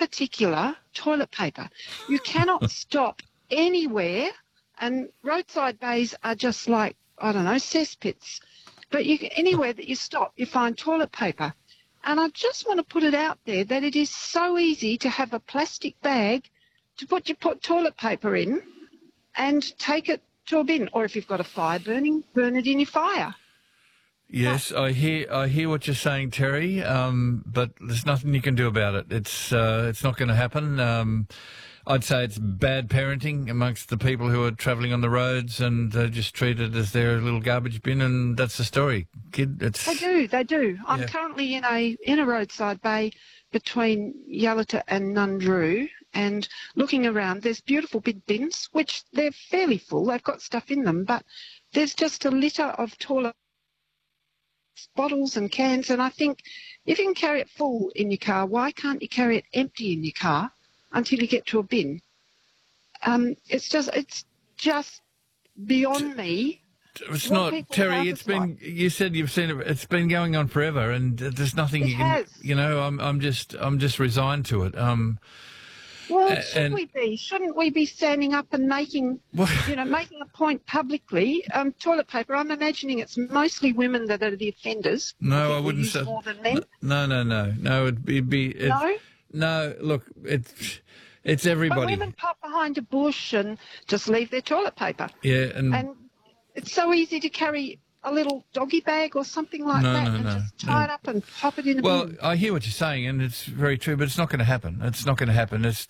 particular, toilet paper. You cannot stop anywhere, and roadside bays are just like, I don't know, cesspits. But anywhere that you stop, you find toilet paper. And I just want to put it out there that it is so easy to have a plastic bag to put your toilet paper in and take it to a bin. Or if you've got a fire burning, burn it in your fire. Yes, I hear what you're saying, Terry, but there's nothing you can do about it. It's not going to happen. I'd say it's bad parenting amongst the people who are travelling on the roads and just treat it as their little garbage bin, and that's the story. Kid, They do. I'm currently in a roadside bay between Yallata and Nundroo, and looking around, there's beautiful big bins, which they're fairly full. They've got stuff in them, but there's just a litter of toilet bottles and cans, and I think if you can carry it full in your car, why can't you carry it empty in your car until you get to a bin? It's just beyond me. It's not, Terry. It's been. You said you've seen it. It's been going on forever, and there's nothing you can. You know, I'm just resigned to it. Well, shouldn't we be standing up and making a point publicly? Toilet paper, I'm imagining it's mostly women that are the offenders. No, I wouldn't say. More than men. No, it'd be. No? No, look, it's everybody. But women pop behind a bush and just leave their toilet paper. Yeah, and it's so easy to carry a little doggy bag or something like that just tie it up and pop it in a bin. Well, I hear what you're saying, and it's very true, but it's not going to happen. It's not going to happen. It's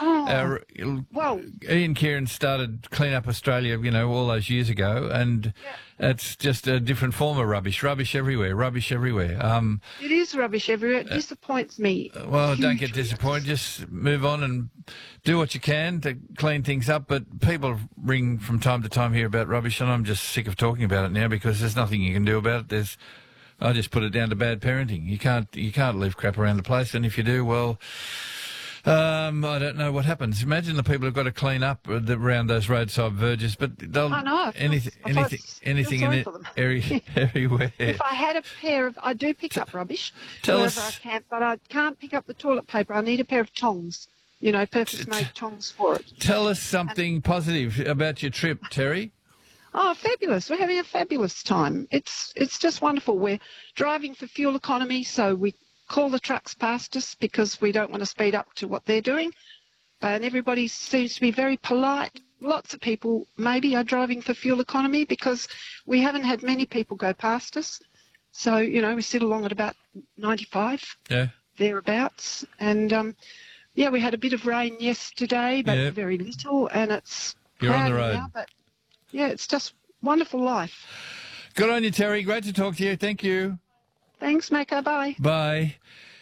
Ian Kieran started Clean Up Australia, all those years ago, and it's just a different form of rubbish. Rubbish everywhere. It is rubbish everywhere. It disappoints me. Well, don't get disappointed. Just move on and do what you can to clean things up. But people ring from time to time here about rubbish, and I'm just sick of talking about it now because there's nothing you can do about it. I just put it down to bad parenting. You can't leave crap around the place, and if you do, well, I don't know what happens. Imagine the people who've got to clean up around those roadside verges, but they'll anything in it everywhere. If I had a pair of, I do pick up rubbish wherever I can, but I can't pick up the toilet paper. I need a pair of tongs, purpose-made tongs for it. Tell us something positive about your trip, Terry. Oh, fabulous. We're having a fabulous time. It's just wonderful. We're driving for fuel economy, so we call the trucks past us because we don't want to speed up to what they're doing. And everybody seems to be very polite. Lots of people maybe are driving for fuel economy because we haven't had many people go past us. So, we sit along at about 95, thereabouts. And, we had a bit of rain yesterday, but very little, and it's You're on the road. now, but it's just wonderful life. Good on you, Terry. Great to talk to you. Thank you. Thanks, Macca. Bye. Bye.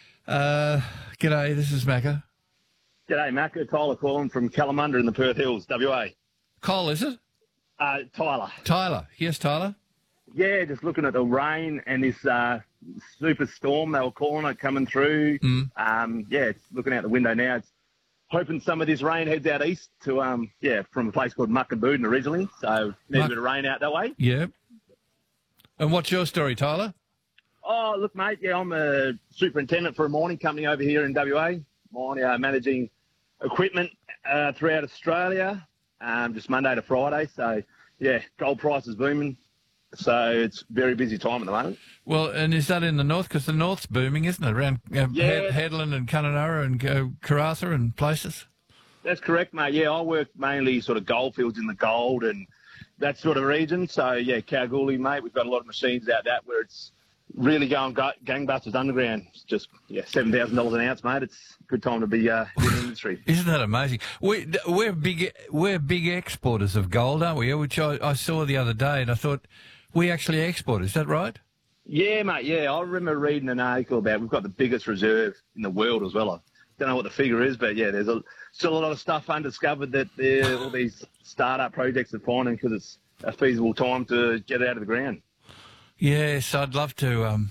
G'day, this is Macca. G'day, Macca. Tyler calling from Kalamunda in the Perth Hills, WA. Cole, is it? Tyler. Tyler. Yes, Tyler. Yeah, just looking at the rain and this super storm they were calling it coming through. It's looking out the window now. It's hoping some of this rain heads out east to, from a place called Muckaboodin originally. So there's a bit of rain out that way. Yeah. And what's your story, Tyler? Oh, look, mate, I'm a superintendent for a mining company over here in WA. Managing equipment throughout Australia, just Monday to Friday. So, gold price is booming. So it's a very busy time at the moment. Well, and is that in the north? Because the north's booming, isn't it? Around Headland and Kununurra and Karratha and places? That's correct, mate. Yeah, I work mainly sort of goldfields in the gold and that sort of region. So, Kalgoorlie, mate, we've got a lot of machines out that where it's really going gangbusters underground. It's just, $7,000 an ounce, mate. It's a good time to be in the industry. Isn't that amazing? We're big exporters of gold, aren't we? Which I saw the other day and I thought, we actually export. Is that right? Yeah, mate, I remember reading an article about we've got the biggest reserve in the world as well. I don't know what the figure is, but, there's still a lot of stuff undiscovered that all these start-up projects are finding because it's a feasible time to get it out of the ground. Yes, I'd love to.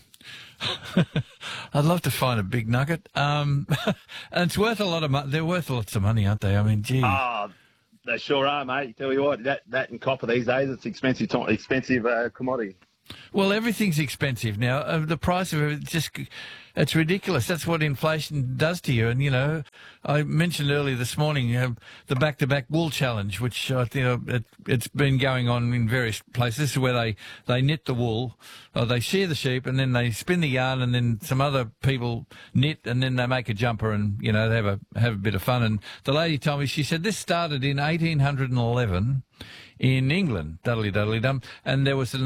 I'd love to find a big nugget. And it's worth a lot of money. They're worth lots of money, aren't they? I mean, gee. Oh, they sure are, mate. Tell you what, that and copper these days, it's expensive commodity. Well, everything's expensive now. The price of it just It's ridiculous. That's what inflation does to you. And, you know, I mentioned earlier this morning the back-to-back wool challenge, which it's been going on in various places. This is where they knit the wool, or they shear the sheep, and then they spin the yarn, and then some other people knit, and then they make a jumper, and, you know, they have a bit of fun. And the lady told me, she said this started in 1811 in England, dum, and there was a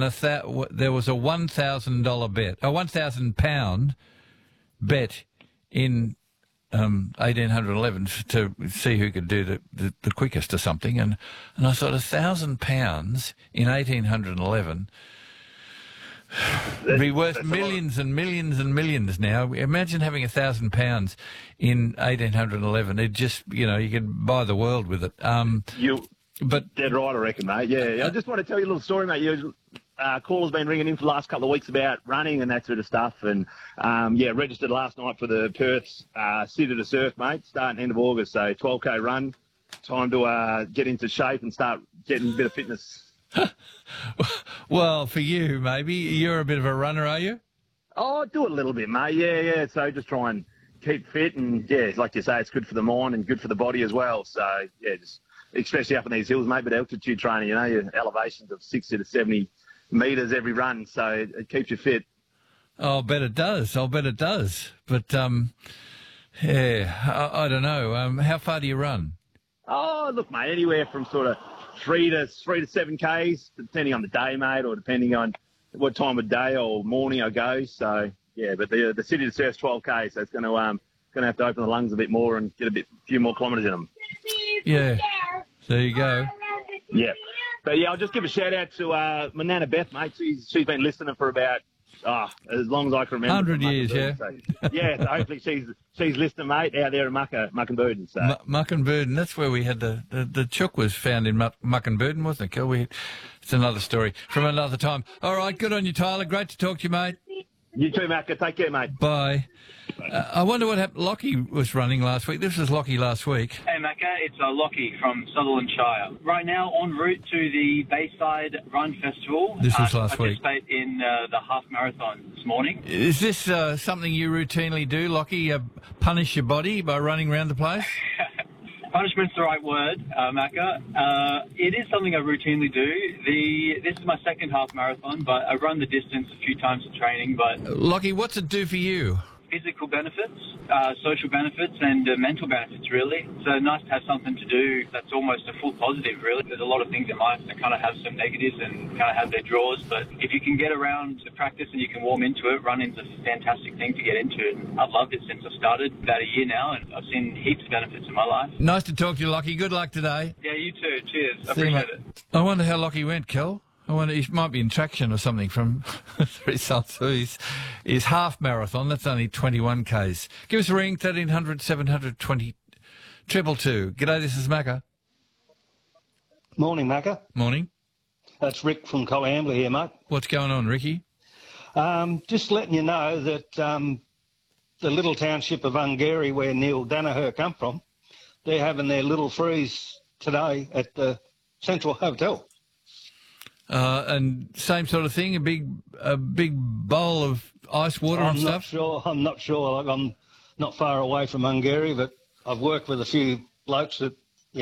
$1,000 bet, a £1,000 bet in 1811 to see who could do the quickest or something, and I thought £1,000 in 1811 would be worth millions and millions and millions now. Imagine having £1,000 in 1811. It just, you know, you could buy the world with it. But dead right, I reckon, mate. Yeah. I just want to tell you a little story, mate. Caller's been ringing in for the last couple of weeks about running and that sort of stuff. And, registered last night for the Perth City to Surf, mate, starting end of August. So 12K run. Time to get into shape and start getting a bit of fitness. Well, for you, maybe. You're a bit of a runner, are you? Oh, do it a little bit, mate. Yeah. So just try and keep fit. And, yeah, like you say, it's good for the mind and good for the body as well. So, yeah, just especially up in these hills, mate, but altitude training, you know, your elevations of 60 to 70 metres every run, so it keeps you fit. I'll bet it does. But, I don't know. How far do you run? Oh, look, mate, anywhere from sort of 3 to 7 Ks, depending on the day, mate, or depending on what time of day or morning I go. So, yeah, but the City to Surf's 12K, so it's going to have to open the lungs a bit more and get a few more kilometres in them. Yeah, there you go. Yeah. But, yeah, I'll just give a shout-out to my Nana Beth, mate. She's been listening for about, as long as I can remember. 100 years, yeah. So, yeah, so hopefully she's listening, mate, out there in Muckenburden. So. Muckenburden, that's where we had the chook was found in Muckenburden, wasn't it, Kel? It's another story from another time. All right, good on you, Tyler. Great to talk to you, mate. You too, Macca. Take care, mate. Bye. I wonder what happened. Lockie was running last week. This was Lockie last week. Hey, Macca. It's Lockie from Sutherland Shire. Right now, en route to the Bayside Run Festival. This was last week. Participate in the half marathon this morning. Is this something you routinely do, Lockie? Punish your body by running around the place? Punishment's the right word, Macca. It is something I routinely do. This is my second half marathon, but I run the distance a few times for training. But Lockie, what's it do for you? Physical benefits, social benefits, and mental benefits, really. So nice to have something to do that's almost a full positive, really. There's a lot of things in life that kind of have some negatives and kind of have their draws, but if you can get around to practice and you can warm into it, running's a fantastic thing to get into. And I've loved it since I started about a year now, and I've seen heaps of benefits in my life. Nice to talk to you, Lockie. Good luck today. Yeah, you too. Cheers. I appreciate it. I wonder how Lockie went, Kel. I wonder, he might be in traction or something from the results. So his half marathon, that's only 21 Ks. Give us a ring, 1300 720 222. G'day, this is Macca. Morning, Macca. Morning. That's Rick from Coambler here, mate. What's going on, Ricky? Just letting you know that the little township of Ungary, where Neil Danaher come from, they're having their little freeze today at the Central Hotel. And same sort of thing, a big bowl of ice water and stuff? I'm not sure. Like, I'm not far away from Hungary, but I've worked with a few blokes that,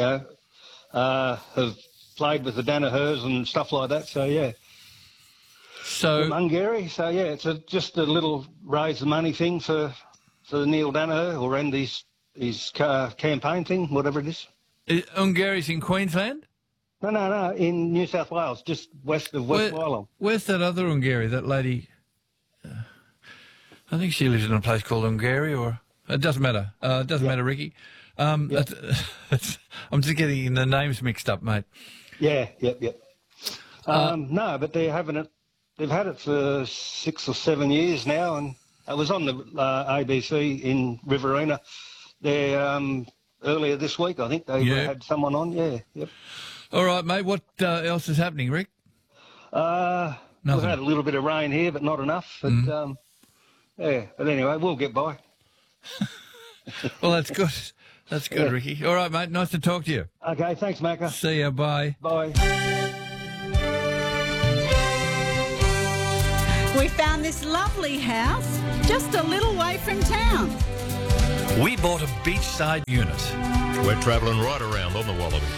have played with the Danahers and stuff like that. So, yeah. So from Hungary. So, yeah, it's just a little raise the money thing for the Neil Danaher or end his campaign thing, whatever it is. Hungary's in Queensland? No, in New South Wales, just west of West Wylam. Where's that other Hungary, that lady? I think she lives in a place called Hungary, or... It doesn't matter. It doesn't matter, Ricky. I'm just getting the names mixed up, mate. Yeah. No, but they're having it... They've had it for 6 or 7 years now, and it was on the ABC in Riverina there earlier this week, I think. They had someone on, yep. All right, mate. What else is happening, Rick? We've had a little bit of rain here, but not enough. But, But anyway, we'll get by. Well, that's good. That's good, Ricky. All right, mate. Nice to talk to you. Okay, thanks, Macca. See ya. Bye. Bye. We found this lovely house just a little way from town. We bought a beachside unit. We're travelling right around on the Wallaby.